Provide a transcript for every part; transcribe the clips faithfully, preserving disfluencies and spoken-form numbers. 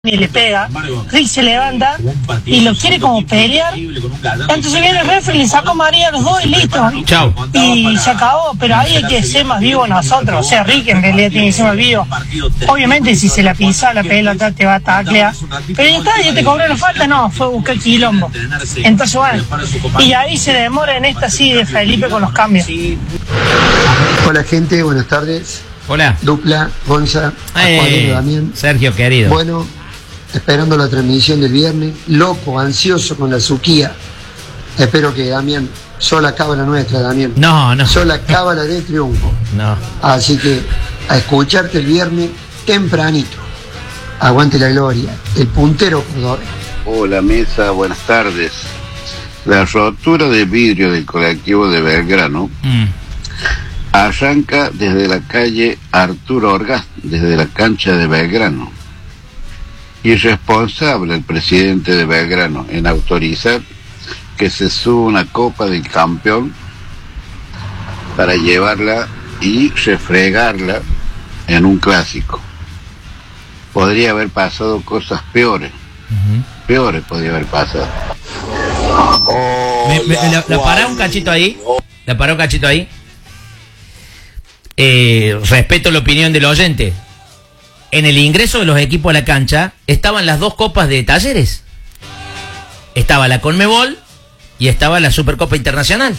y le pega, Rick se levanta y lo quiere como pelear, entonces viene el referee, le saca María a los dos y listo. Chao. Y se acabó, pero ahí hay que ser más vivo nosotros, o sea, Rick en realidad tiene que ser más vivo. Obviamente si se la pisa la pelota te va a taclear, pero ya está, ya te cobró la falta, no, fue buscar quilombo. Entonces bueno, y ahí se demora en esta sí de Felipe con los cambios. Hola gente, buenas tardes. Hola. Dupla, Gonza, Hey, Damián. Sergio querido. Bueno, esperando la transmisión del viernes, loco, ansioso con la Suquía. Espero que Damián, sola cábala nuestra, Damián. No, no. Sola cábala de triunfo. No. Así que a escucharte el viernes tempranito. Aguante la gloria, el puntero cordobés. Hola mesa, buenas tardes. La rotura de vidrio del colectivo de Belgrano mm. arranca desde la calle Arturo Orgaz, desde la cancha de Belgrano. Irresponsable el presidente de Belgrano en autorizar que se suba una copa del campeón para llevarla y refregarla en un clásico. Podría haber pasado cosas peores. Uh-huh. Peores podría haber pasado. Me, me, la, la pará un cachito ahí. La pará un cachito ahí. Eh, respeto la opinión del oyente. En el ingreso de los equipos a la cancha estaban las dos copas de Talleres. Estaba la Conmebol y estaba la Supercopa Internacional.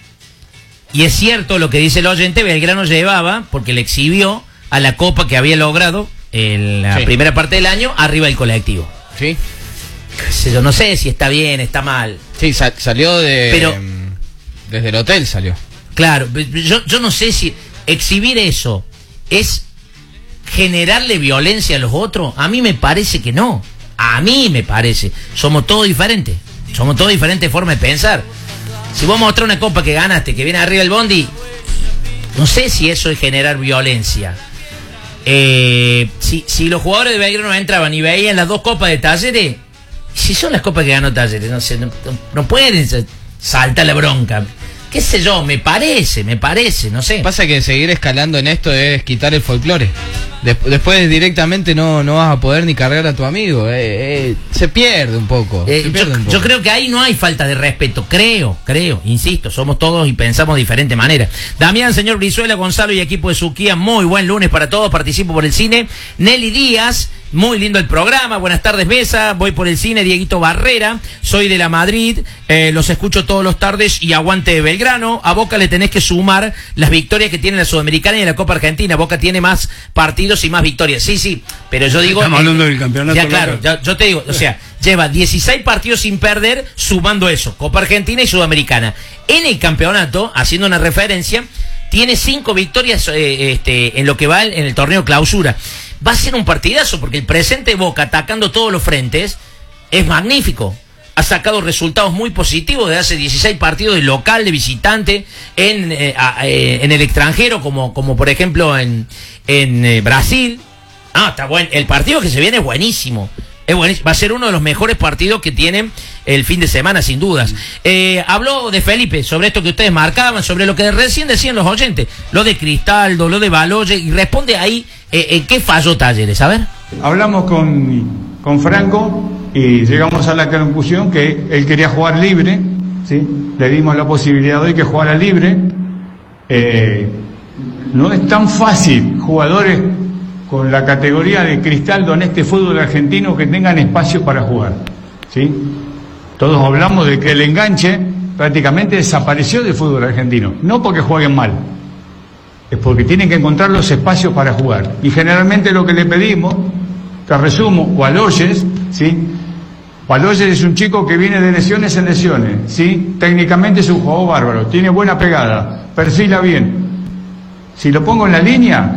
Y es cierto lo que dice el oyente, Belgrano llevaba, porque le exhibió a la copa que había logrado en la sí. primera parte del año arriba del colectivo. Sí. Yo no sé si está bien, está mal. Sí, sal, salió de... Pero, desde el hotel salió. Claro, yo, yo no sé si exhibir eso es generarle violencia a los otros. A mí me parece que no. A mí me parece. Somos todos diferentes. Somos todos diferentes formas de pensar. Si vos mostrás una copa que ganaste, que viene arriba el bondi, no sé si eso es generar violencia. Eh, si, si los jugadores de Belgrano entraban y veían las dos copas de Talleres, si son las copas que ganó Talleres, no sé, no, no pueden saltar la bronca. Qué sé yo, me parece, me parece, no sé. Pasa que seguir escalando en esto es quitar el folclore. Des- después directamente no, no vas a poder ni cargar a tu amigo. Eh, eh, se pierde un poco. Eh, se pierde yo, un poco. yo creo que ahí no hay falta de respeto, creo, creo, insisto, somos todos y pensamos de diferente manera. Damián, señor Brizuela, Gonzalo y equipo de Suquía, muy buen lunes para todos, participo por el cine. Nelly Díaz, muy lindo el programa, buenas tardes mesa, voy por el cine. Dieguito Barrera, soy de la Madrid, eh, los escucho todos los tardes y aguante de Belgrano. A Boca le tenés que sumar las victorias que tiene la Sudamericana y la Copa Argentina. Boca tiene más partidos y más victorias, sí, sí, pero yo digo... Estamos hablando del campeonato. Ya, claro, ya, yo te digo, o sea, lleva dieciséis partidos sin perder, sumando eso, Copa Argentina y Sudamericana. En el campeonato, haciendo una referencia, tiene cinco victorias eh, este, en lo que va en el torneo clausura. Va a ser un partidazo, porque el presente Boca, atacando todos los frentes, es magnífico. Ha sacado resultados muy positivos de hace dieciséis partidos de local, de visitante, en, eh, a, eh, en el extranjero, como, como por ejemplo en, en eh, Brasil. Ah, está bueno. El partido que se viene es buenísimo. Es buenísimo. Va a ser uno de los mejores partidos que tienen el fin de semana, sin dudas. Eh, habló de Felipe, sobre esto que ustedes marcaban, sobre lo que recién decían los oyentes, lo de Cristaldo, lo de Baloye, y responde ahí eh, en qué falló Talleres, a ver. Hablamos con, con Franco y llegamos a la conclusión que él quería jugar libre, ¿sí? Le dimos la posibilidad hoy que jugara libre. Eh, no es tan fácil jugadores con la categoría de Cristaldo en este fútbol argentino que tengan espacio para jugar, ¿sí? Todos hablamos de que el enganche prácticamente desapareció del fútbol argentino, no porque jueguen mal, es porque tienen que encontrar los espacios para jugar. Y generalmente lo que le pedimos, te resumo, Baloyes, ¿sí? Baloyes es un chico que viene de lesiones en lesiones, ¿sí? Técnicamente es un jugador bárbaro, tiene buena pegada, perfila bien. Si lo pongo en la línea,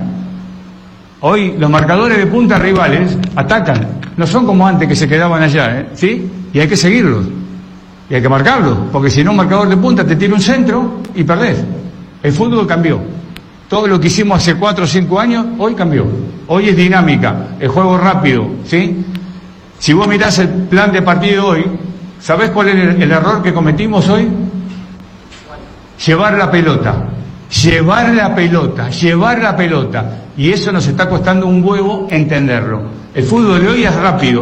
hoy los marcadores de punta rivales atacan, no son como antes que se quedaban allá, ¿eh? ¿Sí? Y hay que seguirlos, y hay que marcarlos, porque si no un marcador de punta te tira un centro y perdés. El fútbol cambió. Todo lo que hicimos hace cuatro o cinco años, hoy cambió. Hoy es dinámica, el juego rápido, ¿sí? Si vos mirás el plan de partido hoy, ¿sabés cuál es el, el error que cometimos hoy? Llevar la pelota. Llevar la pelota, llevar la pelota. Y eso nos está costando un huevo entenderlo. El fútbol de hoy es rápido.